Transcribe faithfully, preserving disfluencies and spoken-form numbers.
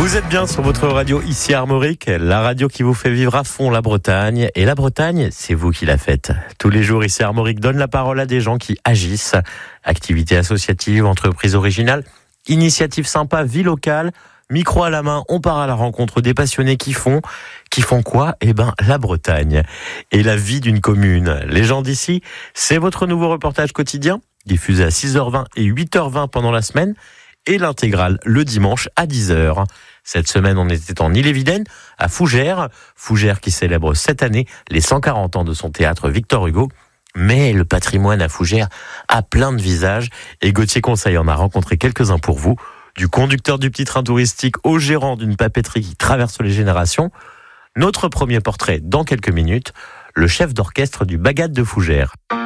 Vous êtes bien sur votre radio ici à Armorique, la radio qui vous fait vivre à fond la Bretagne. Et la Bretagne, c'est vous qui la faites. Tous les jours ici à Armorique donne la parole à des gens qui agissent. Activités associatives, entreprises originales, initiatives sympas, vie locale. Micro à la main, on part à la rencontre des passionnés qui font, qui font quoi? Eh ben, la Bretagne et la vie d'une commune. Les gens d'ici, c'est votre nouveau reportage quotidien, diffusé à six heures vingt et huit heures vingt pendant la semaine, et l'intégrale le dimanche à dix heures. Cette semaine, on était en Ille-et-Vilaine, à Fougères. Fougères qui célèbre cette année les cent quarante ans de son théâtre Victor Hugo. Mais le patrimoine à Fougères a plein de visages, et Gauthier Conseil en a rencontré quelques-uns pour vous. Du conducteur du petit train touristique au gérant d'une papeterie qui traverse les générations. Notre premier portrait dans quelques minutes, le chef d'orchestre du Bagad de Fougères.